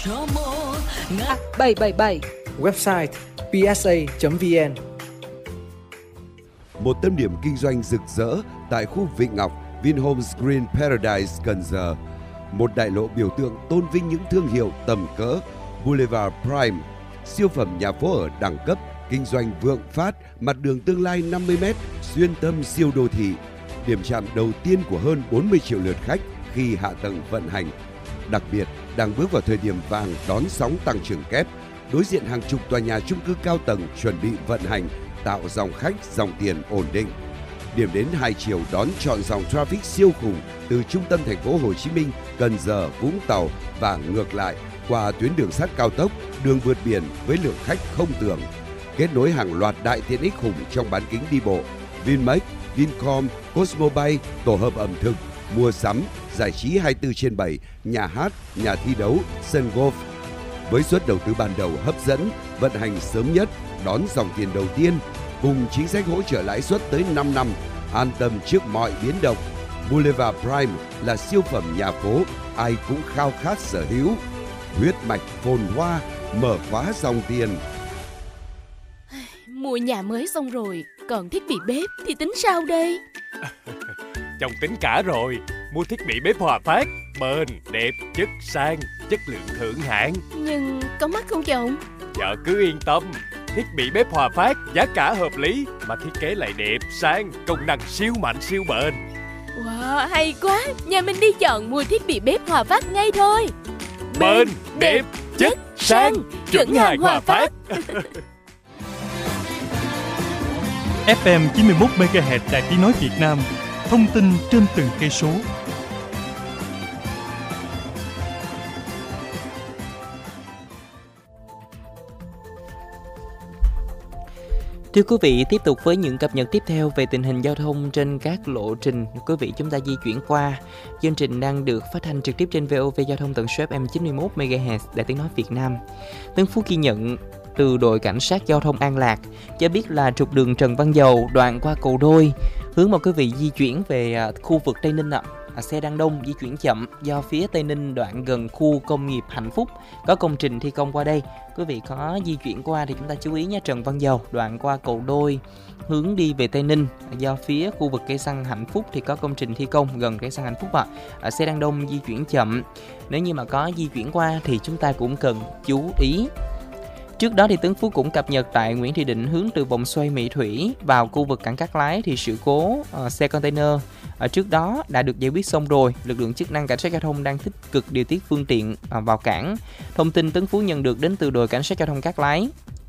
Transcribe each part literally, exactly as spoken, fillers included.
À, bảy bảy bảy. Website pê ét a chấm vê en. Một tâm điểm kinh doanh rực rỡ tại khu Vịnh Ngọc, Vinhomes Green Paradise, Cần Giờ. Một đại lộ biểu tượng tôn vinh những thương hiệu tầm cỡ. Boulevard Prime, siêu phẩm nhà phố ở đẳng cấp, kinh doanh vượng phát, mặt đường tương lai năm mươi mét, xuyên tâm siêu đô thị. Điểm chạm đầu tiên của hơn bốn mươi triệu lượt khách khi hạ tầng vận hành. Đặc biệt, đang bước vào thời điểm vàng đón sóng tăng trưởng kép, đối diện hàng chục tòa nhà chung cư cao tầng chuẩn bị vận hành, tạo dòng khách, dòng tiền ổn định. Điểm đến hai chiều đón trọn dòng traffic siêu khủng từ trung tâm thành phố Hồ Chí Minh, Cần Giờ, Vũng Tàu và ngược lại qua tuyến đường sắt cao tốc, đường vượt biển với lượng khách không tưởng. Kết nối hàng loạt đại tiện ích khủng trong bán kính đi bộ, Vinmec, Vincom, Cosmobay, tổ hợp ẩm thực, mua sắm, giải trí hai mươi tư trên bảy, nhà hát, nhà thi đấu, sân golf. Với suất đầu tư ban đầu hấp dẫn, vận hành sớm nhất, đón dòng tiền đầu tiên, cùng chính sách hỗ trợ lãi suất tới năm năm, an tâm trước mọi biến động. Boulevard Prime là siêu phẩm nhà phố, ai cũng khao khát sở hữu. Huyết mạch phồn hoa, mở khóa dòng tiền. Mua nhà mới xong rồi, còn thiết bị bếp thì tính sao đây? Chồng tính cả rồi, mua thiết bị bếp Hòa Phát, bền, đẹp, chất sang, chất lượng thượng hạng. Nhưng có mắc không chồng? Vợ cứ yên tâm, thiết bị bếp Hòa Phát giá cả hợp lý mà thiết kế lại đẹp, sang, công năng siêu mạnh siêu bền. Wow, hay quá, nhà mình đi chọn mua thiết bị bếp Hòa Phát ngay thôi. Bền, đẹp, chất, sang, chuẩn hàng Hòa Phát. ép em chín mươi mốt mê ga héc Đài Tiếng nói Việt Nam, thông tin trên từng cây số. Thưa quý vị, tiếp tục với những cập nhật tiếp theo về tình hình giao thông trên các lộ trình quý vị chúng ta di chuyển qua. Chương trình đang được phát thanh trực tiếp trên vê o vê Giao thông tần số ép em chín mươi mốt mê ga héc Đài Tiếng nói Việt Nam. Tân Phú ghi nhận từ đội cảnh sát giao thông An Lạc cho biết là trục đường Trần Văn Dầu đoạn qua cầu Đôi hướng mời quý vị di chuyển về khu vực Tây Ninh ạ. À, xe đang đông, di chuyển chậm do phía Tây Ninh đoạn gần khu công nghiệp Hạnh Phúc có công trình thi công qua đây. Quý vị có di chuyển qua thì chúng ta chú ý nha. Trần Văn Dầu đoạn qua cầu Đôi hướng đi về Tây Ninh do phía khu vực cây xăng Hạnh Phúc thì có công trình thi công gần cây xăng Hạnh Phúc ạ. À, xe đang đông, di chuyển chậm. Nếu như mà có di chuyển qua thì chúng ta cũng cần chú ý. Trước đó thì Tấn Phú cũng cập nhật tại Nguyễn Thị Định hướng từ vòng xoay Mỹ Thủy vào khu vực cảng Cát Lái thì sự cố uh, xe container ở trước đó đã được giải quyết xong rồi. Lực lượng chức năng cảnh sát giao thông đang tích cực điều tiết phương tiện uh, vào cảng. Thông tin Tấn Phú nhận được đến từ đội cảnh sát giao thông Cát Lái.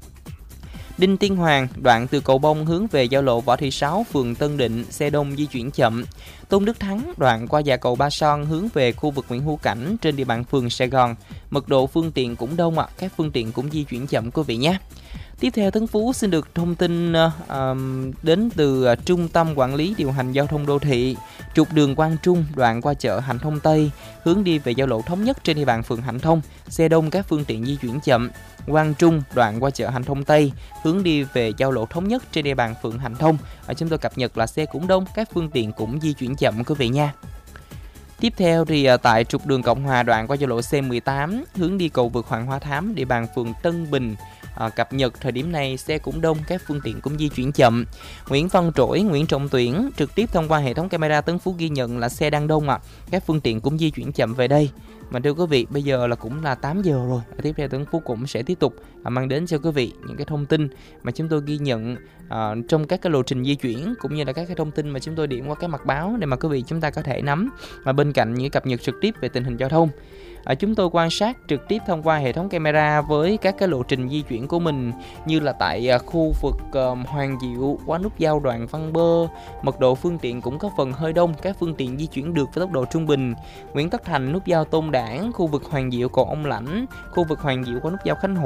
Đinh Tiên Hoàng đoạn từ cầu Bông hướng về giao lộ Võ Thị Sáu, phường Tân Định, xe đông di chuyển chậm. Tôn Đức Thắng đoạn qua già cầu Ba Son hướng về khu vực Nguyễn Hữu Cảnh trên địa bàn phường Sài Gòn. Mật độ phương tiện cũng đông ạ, à. Các phương tiện cũng di chuyển chậm quý vị nhé. Tiếp theo Tấn Phú xin được thông tin uh, đến từ uh, Trung tâm Quản lý Điều hành Giao thông Đô thị. Trục đường Quang Trung đoạn qua chợ Hạnh Thông Tây hướng đi về giao lộ Thống Nhất trên địa bàn phường Hạnh Thông. Xe đông, các phương tiện di chuyển chậm. Quang Trung đoạn qua chợ Hạnh Thông Tây hướng đi về giao lộ Thống Nhất trên địa bàn phường Hạnh Thông. Ở chúng tôi cập nhật là xe cũng đông, các phương tiện cũng di chuyển chậm quý vị nha. Tiếp theo thì tại trục đường Cộng Hòa đoạn qua giao lộ C mười tám hướng đi cầu vượt Hoàng Hoa Thám địa bàn phường Tân Bình. À, cập nhật thời điểm này xe cũng đông, các phương tiện cũng di chuyển chậm. Nguyễn Văn Trỗi, Nguyễn Trọng Tuyển trực tiếp thông qua hệ thống camera Tấn Phú ghi nhận là xe đang đông ạ, à. Các phương tiện cũng di chuyển chậm về đây. Mà thưa quý vị, bây giờ là cũng là tám giờ rồi. Tiếp theo Tấn Phú cũng sẽ tiếp tục à, mang đến cho quý vị những cái thông tin mà chúng tôi ghi nhận à, trong các cái lộ trình di chuyển cũng như là các cái thông tin mà chúng tôi điểm qua cái mặt báo để mà quý vị chúng ta có thể nắm. Mà bên cạnh những cập nhật trực tiếp về tình hình giao thông, À, chúng tôi quan sát trực tiếp thông qua hệ thống camera với các cái lộ trình di chuyển của mình, như là tại à, khu vực uh, Hoàng Diệu qua nút giao Đoàn Văn Bơ, mật độ phương tiện cũng có phần hơi đông, các phương tiện di chuyển được với tốc độ trung bình. Nguyễn Tất Thành nút giao Tôn Đản, khu vực Hoàng Diệu cầu Ông Lãnh, khu vực Hoàng Diệu qua nút giao Khánh Hội